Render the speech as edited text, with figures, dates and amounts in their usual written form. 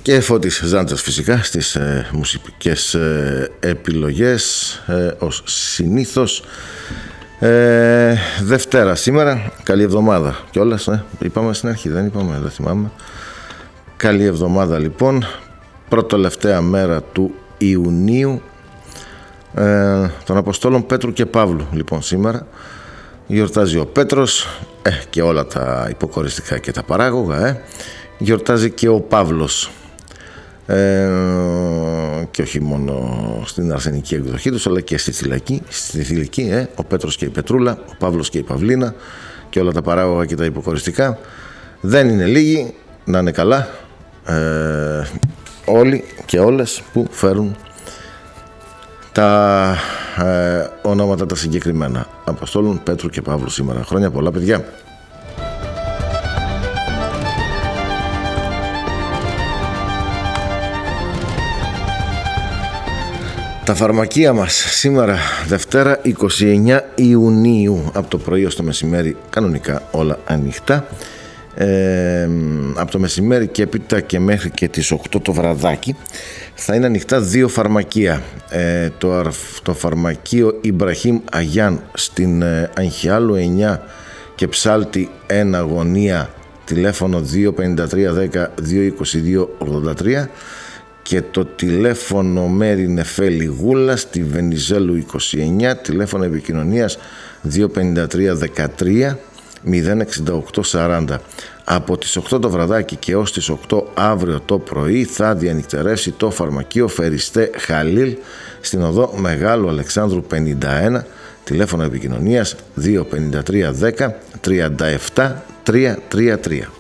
Και Φώτης Ζάντζας φυσικά στις μουσικές επιλογές ως συνήθως. Δευτέρα σήμερα, καλή εβδομάδα κιόλας, είπαμε στην αρχή, δεν θυμάμαι. Καλή εβδομάδα λοιπόν, πρώτη-τελευταία μέρα του Ιουνίου των Αποστόλων Πέτρου και Παύλου λοιπόν σήμερα. Γιορτάζει ο Πέτρος και όλα τα υποκοριστικά και τα παράγωγα. Γιορτάζει και ο Παύλος. Και όχι μόνο στην αρσενική εκδοχή τους, αλλά και στη θηλυκή, ο Πέτρος και η Πετρούλα, ο Παύλος και η Παυλίνα και όλα τα παράγωγα και τα υποκοριστικά. Δεν είναι λίγοι, να είναι καλά όλοι και όλες που φέρουν τα ονόματα τα συγκεκριμένα Αποστόλων Πέτρου και Παύλου σήμερα. Χρόνια πολλά, παιδιά. Τα φαρμακεία μας σήμερα Δευτέρα 29 Ιουνίου, από το πρωί ως το μεσημέρι κανονικά όλα ανοιχτά. Από το μεσημέρι και έπειτα και μέχρι και τις 8 το βραδάκι θα είναι ανοιχτά δύο φαρμακεία. Το φαρμακείο Ιμπραχήμ Αγιάν στην Αγχιάλου 9 και Ψάλτη 1 γωνία, τηλέφωνο 25310 222 83, και το τηλέφωνο Μέρη Νεφέλη Γούλα στη Βενιζέλου 29, τηλέφωνο επικοινωνίας 25313 06840. Από τις 8 το βραδάκι και ως τις 8 αύριο το πρωί θα διανυκτερεύσει το φαρμακείο Φεριστέ Χαλίλ στην οδό Μεγάλου Αλεξάνδρου 51, τηλέφωνο επικοινωνίας 25310 37 333.